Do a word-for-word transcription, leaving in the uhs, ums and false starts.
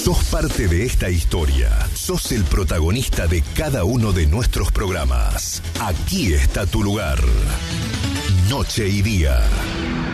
Sos parte de esta historia. Sos el protagonista de cada uno de nuestros programas. Aquí está tu lugar. Noche y día.